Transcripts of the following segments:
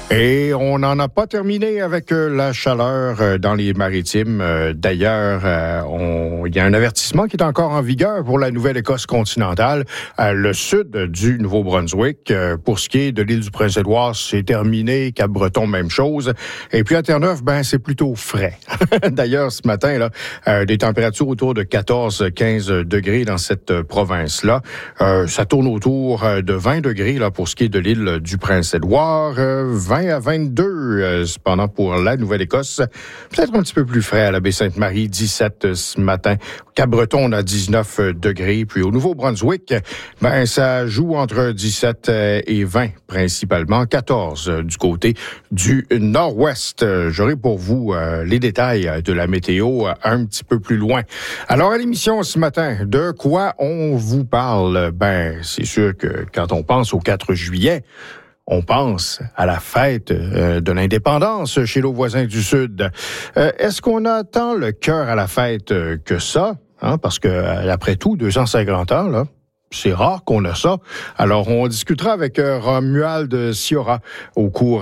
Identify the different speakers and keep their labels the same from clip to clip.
Speaker 1: Et on n'en a pas terminé avec la chaleur dans les maritimes. D'ailleurs, il y a un avertissement qui est encore en vigueur pour la Nouvelle-Écosse continentale. Le sud du Nouveau-Brunswick, pour ce qui est de l'île du Prince-Édouard, c'est terminé. Cap-Breton, même chose. Et puis à Terre-Neuve, c'est plutôt frais. D'ailleurs, ce matin, là, des températures autour de 14-15 degrés dans cette province-là. Ça tourne autour de 20 degrés là, pour ce qui est de l'île du Prince-Édouard. 20 à 22, cependant, pour la Nouvelle-Écosse. Peut-être un petit peu plus frais à la Baie-Sainte-Marie, 17 ce matin. Cap-Breton, on a 19 degrés. Puis au Nouveau-Brunswick, ça joue entre 17 et 20, principalement. 14 du côté du nord-ouest. J'aurai pour vous les détails de la météo un petit peu plus loin. Alors, à l'émission ce matin, de quoi on vous parle? C'est sûr que quand on pense au 4 juillet, on pense à la fête de l'indépendance chez nos voisins du Sud. Est-ce qu'on a tant le cœur à la fête que ça? Parce que, après tout, 250 ans, là, c'est rare qu'on a ça. Alors, on discutera avec Romuald Siora au cours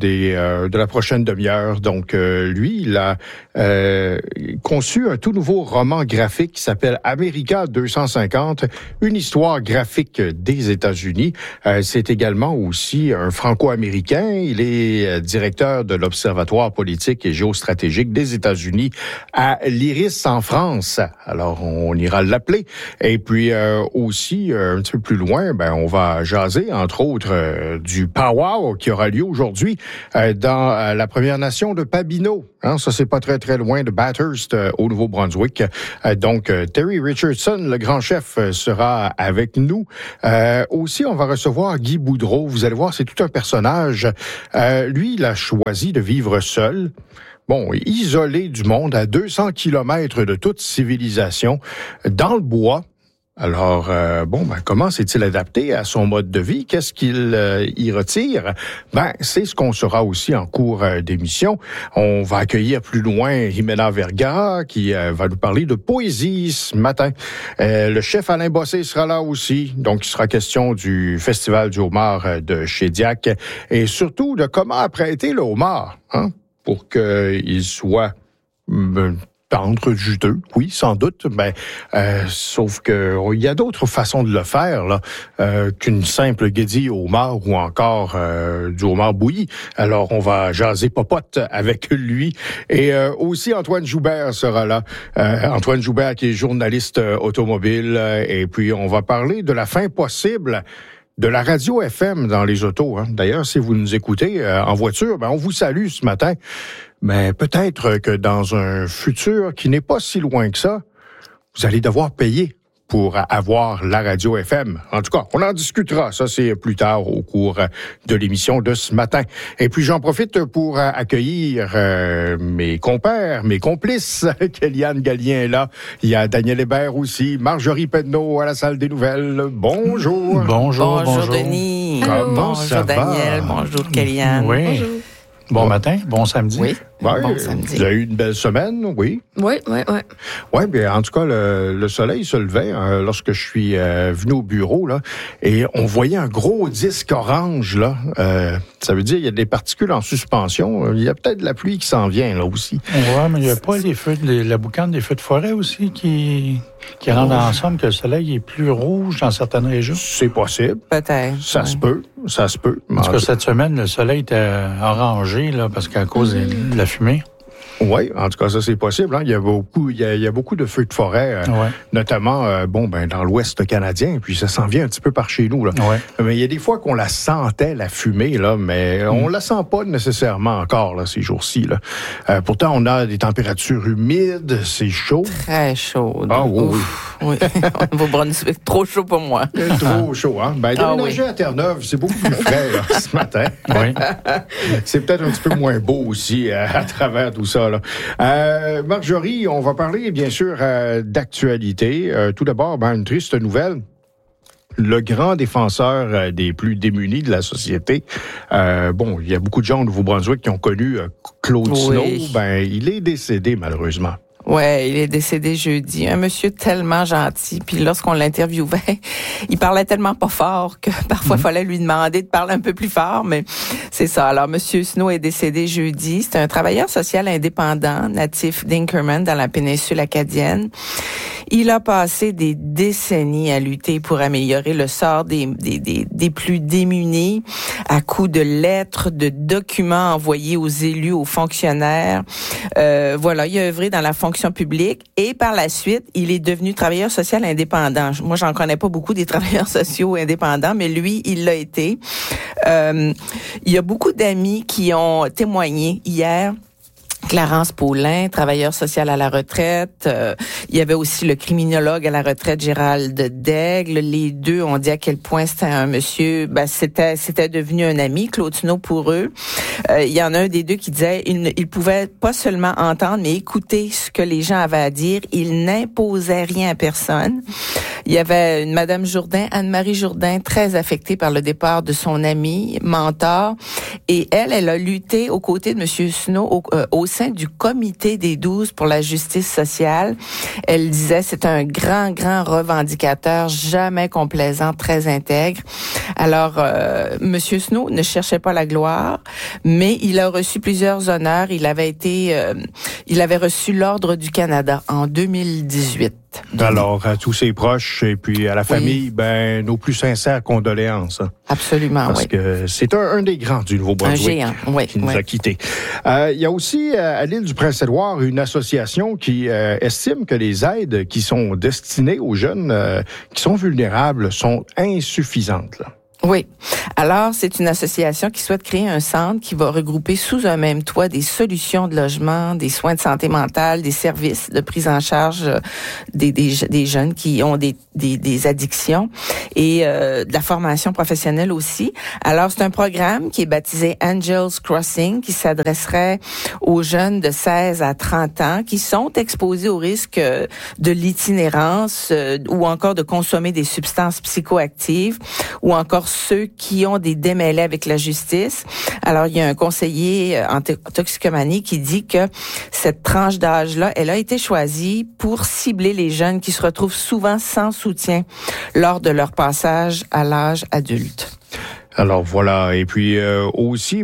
Speaker 1: de la prochaine demi-heure. Donc, lui, il a conçu un tout nouveau roman graphique qui s'appelle America 250, une histoire graphique des États-Unis. C'est également aussi un franco-américain. Il est directeur de l'Observatoire politique et géostratégique des États-Unis à l'Iris en France. Alors, on ira l'appeler. Et puis, aussi, un petit peu plus loin, on va jaser, entre autres, du powwow qui aura lieu aujourd'hui dans la Première Nation de Pabineau. Ça, c'est pas très, très loin de Bathurst, au Nouveau-Brunswick. Donc, Terry Richardson, le grand chef, sera avec nous. Aussi, on va recevoir Guy Boudreau. Vous allez voir, c'est tout un personnage. Lui, il a choisi de vivre seul. Isolé du monde, à 200 kilomètres de toute civilisation, dans le bois. Alors, comment s'est-il adapté à son mode de vie? Qu'est-ce qu'il y retire? C'est ce qu'on saura aussi en cours d'émission. On va accueillir plus loin Jimena Vergara, qui va nous parler de poésie ce matin. Le chef Alain Bossé sera là aussi. Donc, il sera question du Festival du homard de Shediac et surtout de comment apprêter le homard, pour qu'il soit tendre, juteux, oui, sans doute, sauf que il y a d'autres façons de le faire là, qu'une simple guédille au homard ou encore du homard bouilli. Alors, on va jaser popote avec lui. Et aussi, Antoine Joubert sera là. Antoine Joubert qui est journaliste automobile. Et puis, on va parler de la fin possible de la radio FM dans les autos. D'ailleurs, si vous nous écoutez en voiture, on vous salue ce matin. Mais peut-être que dans un futur qui n'est pas si loin que ça, vous allez devoir payer pour avoir la radio FM. En tout cas, on en discutera. Ça, c'est plus tard au cours de l'émission de ce matin. Et puis, j'en profite pour accueillir mes compères, mes complices. Kéliane Gallien est là. Il y a Daniel Hébert aussi. Marjorie Penneau à la salle des nouvelles. Bonjour.
Speaker 2: Bonjour, Denis.
Speaker 1: Comment ça va?
Speaker 2: Bonjour, Daniel. Bonjour, Kéliane.
Speaker 3: Oui.
Speaker 2: Bonjour.
Speaker 3: Bon matin, bon samedi.
Speaker 2: Oui, bon samedi.
Speaker 1: Vous avez eu une belle semaine, oui?
Speaker 4: Oui.
Speaker 1: Oui, bien, en tout cas, le soleil se levait lorsque je suis venu au bureau, là, et on voyait un gros disque orange, là. Ça veut dire qu'il y a des particules en suspension. Il y a peut-être de la pluie qui s'en vient, là, aussi.
Speaker 3: Oui, mais il n'y a pas la boucane des feux de forêt aussi qui rendent ensemble que le soleil est plus rouge dans certaines régions?
Speaker 1: C'est possible.
Speaker 2: Peut-être.
Speaker 1: Ça se peut.
Speaker 3: En tout cas, cette semaine, le soleil était orangé, là, parce qu'à cause de la fumée.
Speaker 1: Oui, en tout cas, ça, c'est possible. Il y a beaucoup de feux de forêt, notamment dans l'Ouest canadien, puis ça s'en vient un petit peu par chez nous. Là.
Speaker 3: Ouais.
Speaker 1: Mais il y a des fois qu'on la sentait, la fumée, là, mais on la sent pas nécessairement encore là, ces jours-ci. Là. Pourtant, on a des températures humides, c'est chaud.
Speaker 2: Très chaud.
Speaker 1: Ah oui.
Speaker 2: Oui. Nouveau-Brunswick, trop chaud pour moi.
Speaker 1: Trop chaud, hein? Déménager à Terre-Neuve, c'est beaucoup plus frais là, ce matin.
Speaker 3: Oui.
Speaker 1: C'est peut-être un petit peu moins beau aussi à travers tout ça. Là. Marjorie, on va parler bien sûr d'actualité. Tout d'abord, une triste nouvelle. Le grand défenseur des plus démunis de la société. Il y a beaucoup de gens au Nouveau-Brunswick qui ont connu Claude Snow. Il est décédé malheureusement.
Speaker 2: Ouais, il est décédé jeudi. Un monsieur tellement gentil. Puis lorsqu'on l'interviewait, il parlait tellement pas fort que parfois il fallait lui demander de parler un peu plus fort. Mais c'est ça. Alors, monsieur Snow est décédé jeudi. C'est un travailleur social indépendant, natif d'Inkerman, dans la péninsule acadienne. Il a passé des décennies à lutter pour améliorer le sort des plus démunis à coups de lettres, de documents envoyés aux élus, aux fonctionnaires. Voilà, il a œuvré dans la fonction publique et par la suite, il est devenu travailleur social indépendant. Moi, j'en connais pas beaucoup des travailleurs sociaux indépendants, mais lui, il l'a été. Il y a beaucoup d'amis qui ont témoigné hier. Clarence Paulin, travailleur social à la retraite. Il y avait aussi le criminologue à la retraite, Gérald Daigle. Les deux ont dit à quel point c'était un monsieur, c'était devenu un ami, Claude Snow, pour eux. Il y en a un des deux qui disait, il pouvait pas seulement entendre, mais écouter ce que les gens avaient à dire. Il n'imposait rien à personne. Il y avait une Madame Jourdain, Anne-Marie Jourdain, très affectée par le départ de son ami, mentor. Et elle a lutté aux côtés de monsieur Snow au sein du comité des 12 pour la justice sociale. Elle disait c'est un grand revendicateur, jamais complaisant, très intègre. Alors, monsieur Snow ne cherchait pas la gloire, mais il a reçu plusieurs honneurs. Il avait reçu l'Ordre du Canada en 2018.
Speaker 1: Alors, à tous ses proches et puis à la famille, nos plus sincères condoléances.
Speaker 2: Absolument,
Speaker 1: Parce que c'est un des grands du Nouveau-Brunswick qui nous a quittés. Il y a aussi à l'île du Prince-Édouard une association qui estime que les aides qui sont destinées aux jeunes qui sont vulnérables sont insuffisantes, là.
Speaker 2: Oui. Alors, c'est une association qui souhaite créer un centre qui va regrouper sous un même toit des solutions de logement, des soins de santé mentale, des services de prise en charge des jeunes qui ont des addictions et de la formation professionnelle aussi. Alors, c'est un programme qui est baptisé Angels Crossing qui s'adresserait aux jeunes de 16 à 30 ans qui sont exposés au risque de l'itinérance ou encore de consommer des substances psychoactives ou encore ceux qui ont des démêlés avec la justice. Alors, il y a un conseiller en toxicomanie qui dit que cette tranche d'âge-là, elle a été choisie pour cibler les jeunes qui se retrouvent souvent sans soutien lors de leur passage à l'âge adulte.
Speaker 1: Alors voilà, et puis aussi,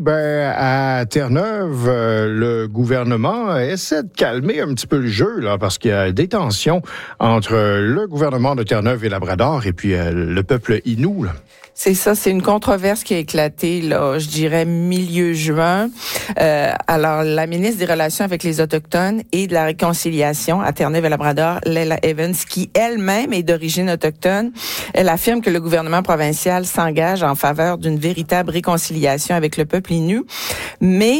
Speaker 1: à Terre-Neuve, le gouvernement essaie de calmer un petit peu le jeu, là, parce qu'il y a des tensions entre le gouvernement de Terre-Neuve et Labrador et puis le peuple Innu, là.
Speaker 2: C'est ça, c'est une controverse qui a éclaté, là, je dirais, milieu juin. Alors, la ministre des Relations avec les Autochtones et de la Réconciliation à Terre-Neuve et Labrador, Leila Evans, qui elle-même est d'origine autochtone, elle affirme que le gouvernement provincial s'engage en faveur d'une véritable réconciliation avec le peuple Innu, mais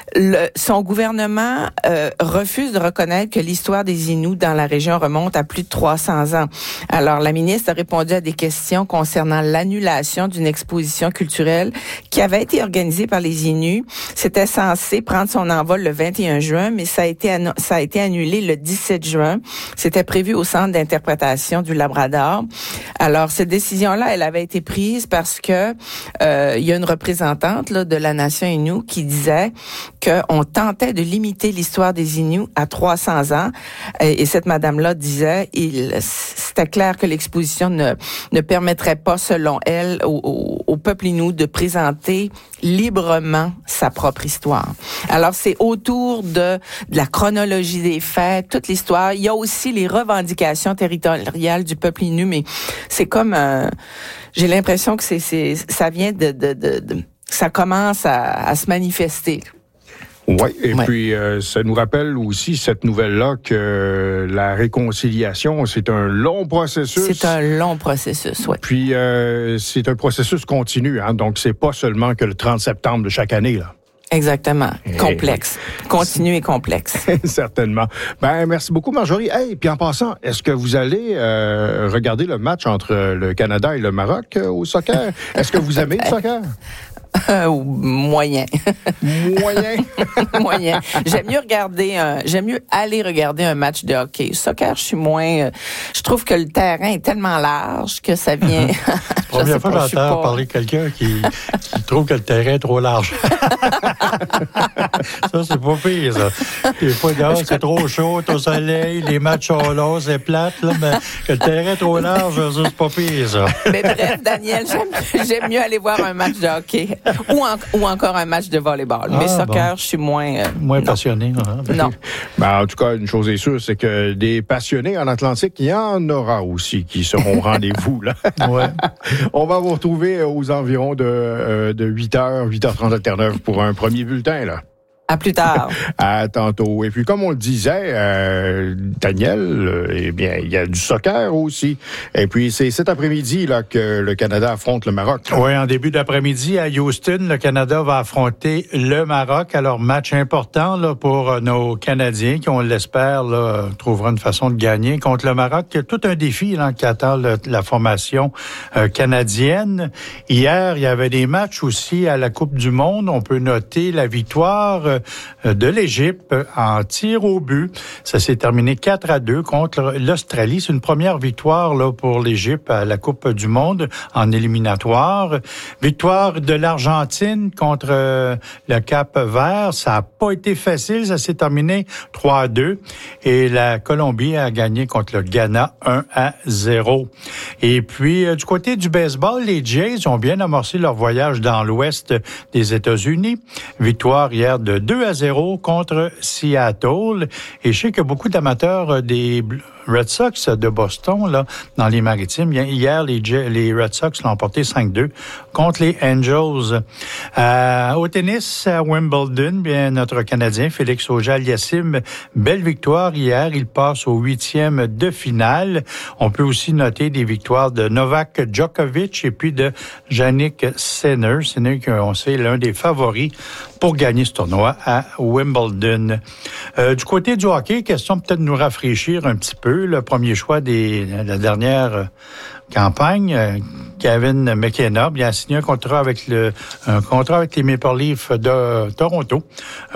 Speaker 2: son gouvernement refuse de reconnaître que l'histoire des Inuits dans la région remonte à plus de 300 ans. Alors, la ministre a répondu à des questions concernant l'annulation d'une exposition culturelle qui avait été organisée par les Inuits. C'était censé prendre son envol le 21 juin, mais ça a été annulé le 17 juin. C'était prévu au centre d'interprétation du Labrador. Alors, cette décision-là, elle avait été prise parce que il y a une représentante là, de la nation Innu qui disait qu'on tentait de limiter l'histoire des Inuits à 300 ans. Et cette madame-là disait, c'était clair que l'exposition ne permettrait pas, selon elle, au peuple Innu de présenter librement sa propre histoire. Alors, c'est autour de la chronologie des faits, toute l'histoire. Il y a aussi les revendications territoriales du peuple Innu, mais c'est comme j'ai l'impression que ça vient ça commence à se manifester.
Speaker 1: Oui, et puis ça nous rappelle aussi cette nouvelle-là que la réconciliation, c'est un long processus.
Speaker 2: C'est un long processus, oui.
Speaker 1: Puis c'est un processus continu, hein, donc c'est pas seulement que le 30 septembre de chaque année, là.
Speaker 2: Exactement. Complexe. Continu et complexe.
Speaker 1: Certainement. Merci beaucoup, Marjorie. Hey, puis en passant, est-ce que vous allez regarder le match entre le Canada et le Maroc au soccer? Est-ce que vous aimez le soccer?
Speaker 2: Moyen.
Speaker 1: Moyen?
Speaker 2: Moyen. J'aime mieux aller regarder un match de hockey. Soccer, je suis moins... je trouve que le terrain est tellement large que ça vient...
Speaker 3: Première fois que j'entends parler de quelqu'un qui trouve que le terrain est trop large. Ça, c'est pas pire, ça. Des fois, dehors, c'est trop chaud, au soleil, les matchs sont longs, c'est plate, là, mais que le terrain est trop large, ça, c'est pas pire, ça.
Speaker 2: Mais bref, Daniel, j'aime mieux aller voir un match de hockey ou encore un match de volleyball. Mais soccer, je suis moins...
Speaker 3: moins passionné.
Speaker 2: Non.
Speaker 1: Ben, en tout cas, une chose est sûre, c'est que des passionnés en Atlantique, il y en aura aussi qui seront au rendez-vous, là.
Speaker 3: Ouais.
Speaker 1: On va vous retrouver aux environs de 8h, 8h30 à Terre-Neuve pour un premier bulletin, là.
Speaker 2: À plus tard.
Speaker 1: À tantôt. Et puis, comme on le disait, Daniel, eh bien, il y a du soccer aussi. Et puis, c'est cet après-midi là que le Canada affronte le Maroc.
Speaker 3: Oui, en début d'après-midi, à Houston, le Canada va affronter le Maroc. Alors, match important là pour nos Canadiens qui, on l'espère, là, trouvera une façon de gagner contre le Maroc. Il y a tout un défi là, qui attend la formation canadienne. Hier, il y avait des matchs aussi à la Coupe du Monde. On peut noter la victoire de l'Égypte en tir au but. Ça s'est terminé 4-2 contre l'Australie. C'est une première victoire là pour l'Égypte à la Coupe du Monde en éliminatoire. Victoire de l'Argentine contre le Cap-Vert. Ça n'a pas été facile. Ça s'est terminé 3-2. Et la Colombie a gagné contre le Ghana 1-0. Et puis, du côté du baseball, les Jays ont bien amorcé leur voyage dans l'ouest des États-Unis. Victoire hier de 2-0 contre Seattle. Et je sais que beaucoup d'amateurs des Red Sox de Boston, là, dans les Maritimes, hier, les Red Sox l'ont emporté 5-2 contre les Angels. Au tennis, à Wimbledon, bien, notre Canadien, Félix Auger-Aliassime, belle victoire hier. Il passe au 8e de finale. On peut aussi noter des victoires de Novak Djokovic et puis de Jannik Sinner. Sinner, on sait, l'un des favoris pour gagner ce tournoi à Wimbledon. Du côté du hockey, question peut-être de nous rafraîchir un petit peu. Le premier choix de la dernière campagne, Kevin McKenna, il a signé un contrat avec les Maple Leafs de Toronto.